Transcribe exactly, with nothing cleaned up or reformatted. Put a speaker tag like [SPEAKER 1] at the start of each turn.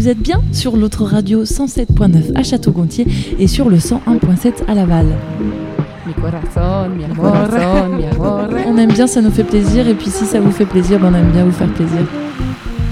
[SPEAKER 1] Vous êtes bien sur l'autre radio cent sept point neuf à Château-Gontier et sur le cent un point sept à Laval.
[SPEAKER 2] Mi corazón, mi corazón, mi amor.
[SPEAKER 1] On aime bien, ça nous fait plaisir, et puis si ça vous fait plaisir, ben on aime bien vous faire plaisir.